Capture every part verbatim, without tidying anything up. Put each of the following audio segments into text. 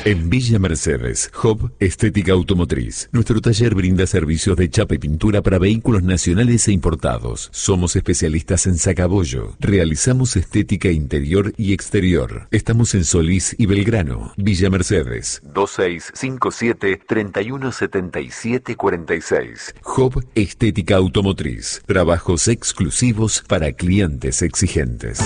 En Villa Mercedes, Hub Estética Automotriz. Nuestro taller brinda servicios de chapa y pintura para vehículos nacionales e importados. Somos especialistas en sacabollo. Realizamos estética interior y exterior. Estamos en Solís y Belgrano. Villa Mercedes, dos seis cinco siete, tres uno siete siete cuatro seis. Hub Estética Automotriz. Trabajos exclusivos para clientes exigentes.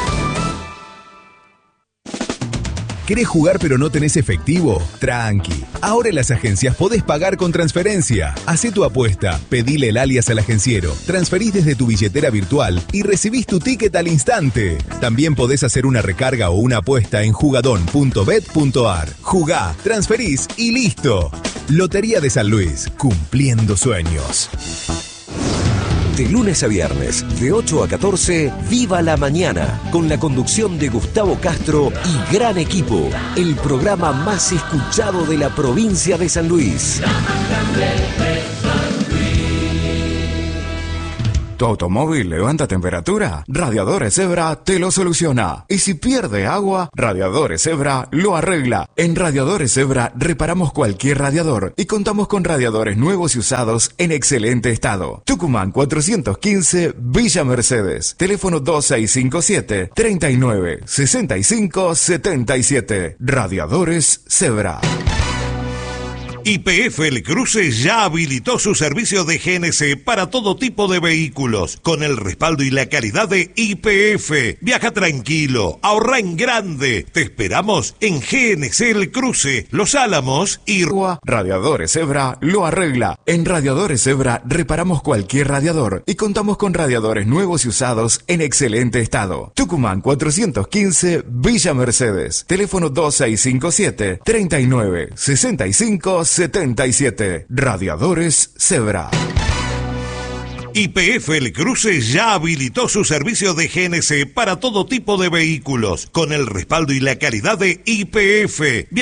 ¿Querés jugar pero no tenés efectivo? Tranqui. Ahora en las agencias podés pagar con transferencia. Hacé tu apuesta, pedile el alias al agenciero, transferís desde tu billetera virtual y recibís tu ticket al instante. También podés hacer una recarga o una apuesta en jugadón punto bet punto ar. Jugá, transferís y listo. Lotería de San Luis, cumpliendo sueños. De lunes a viernes, de ocho a catorce, Viva la Mañana, con la conducción de Gustavo Castro y gran equipo, el programa más escuchado de la provincia de San Luis. ¿Tu automóvil levanta temperatura? Radiadores Zebra te lo soluciona. Y si pierde agua, Radiadores Zebra lo arregla. En Radiadores Zebra reparamos cualquier radiador y contamos con radiadores nuevos y usados en excelente estado. Tucumán cuatrocientos quince, Villa Mercedes. Teléfono dos seis cinco siete, tres nueve, seis cinco siete siete. Radiadores Zebra. Y P F El Cruce ya habilitó su servicio de G N C para todo tipo de vehículos, con el respaldo y la calidad de Y P F. Viaja tranquilo, ahorra en grande. Te esperamos en G N C El Cruce, Los Álamos y... Radiadores Zebra lo arregla. En Radiadores Zebra reparamos cualquier radiador y contamos con radiadores nuevos y usados en excelente estado. Tucumán cuatrocientos quince, Villa Mercedes. Teléfono dos seis cinco siete, tres nueve, seis cinco siete siete. Radiadores Zebra. Y P F El Cruce ya habilitó su servicio de G N C para todo tipo de vehículos, con el respaldo y la calidad de Y P F.